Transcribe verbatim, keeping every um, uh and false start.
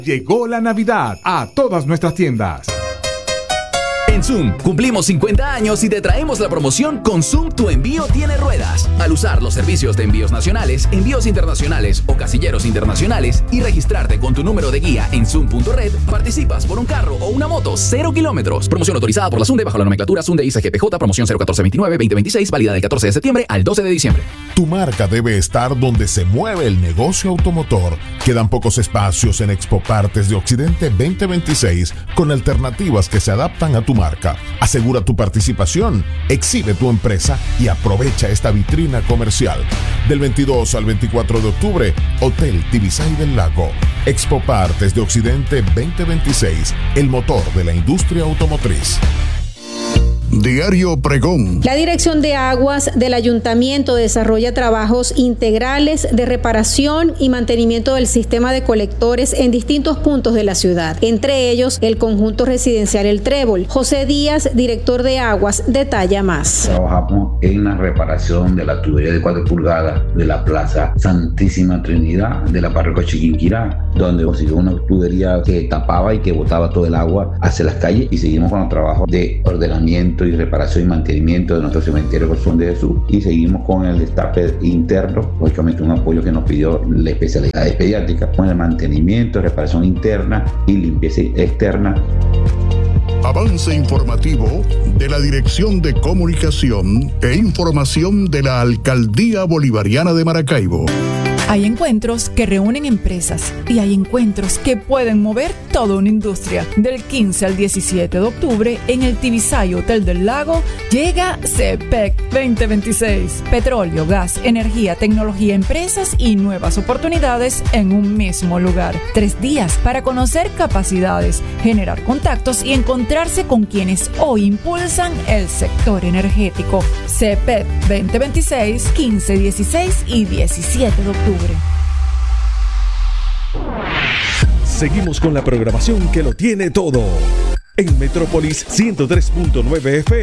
Llegó la Navidad a todas nuestras tiendas. En Zoom cumplimos cincuenta años y te traemos la promoción con Zoom Tu Envío Tiene Ruedas. Al usar los servicios de envíos nacionales, envíos internacionales o casilleros internacionales y registrarte con tu número de guía en zoom punto red, participas por un carro o una moto cero kilómetros. Promoción autorizada por la SUNDE bajo la nomenclatura SUNDE I C G P J, promoción cero catorce veintinueve veinte veintiséis, válida del catorce de septiembre al doce de diciembre. Tu marca debe estar donde se mueve el negocio automotor. Quedan pocos espacios en Expo Partes de Occidente veinte veintiséis con alternativas que se adaptan a tu marca. Asegura tu participación, exhibe tu empresa y aprovecha esta vitrina comercial. Del veintidós al veinticuatro de octubre, Hotel Tibisay del Lago. Expo Partes de Occidente veinte veintiséis, el motor de la industria automotriz. Diario Pregón. La Dirección de Aguas del Ayuntamiento desarrolla trabajos integrales de reparación y mantenimiento del sistema de colectores en distintos puntos de la ciudad, entre ellos el conjunto residencial El Trébol. José Díaz, director de Aguas, detalla más. Trabajamos en la reparación de la tubería de cuatro pulgadas de la Plaza Santísima Trinidad de la parroquia Chiquinquirá, donde consiguió una tubería que tapaba y que botaba todo el agua hacia las calles, y seguimos con los trabajos de ordenamiento y reparación y mantenimiento de nuestro cementerio Corazón de Jesús, y seguimos con el destape interno, lógicamente un apoyo que nos pidió la especialidad de pediátrica, con el mantenimiento, reparación interna y limpieza externa. Avance informativo de la Dirección de Comunicación e Información de la Alcaldía Bolivariana de Maracaibo. Hay encuentros que reúnen empresas y hay encuentros que pueden mover toda una industria. Del quince al diecisiete de octubre en el Tibisay Hotel del Lago llega C E P E C veinte veintiséis. Petróleo, gas, energía, tecnología, empresas y nuevas oportunidades en un mismo lugar. Tres días para conocer capacidades, generar contactos y encontrarse con quienes hoy impulsan el sector energético. C E P E C veinte veintiséis, quince, dieciséis y diecisiete de octubre. Seguimos con la programación que lo tiene todo. En Metrópolis ciento tres punto nueve F M.